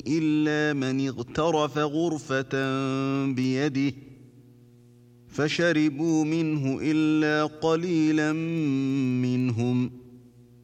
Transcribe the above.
إلا من اغترف غرفة بيده فشربوا منه إلا قليلا منهم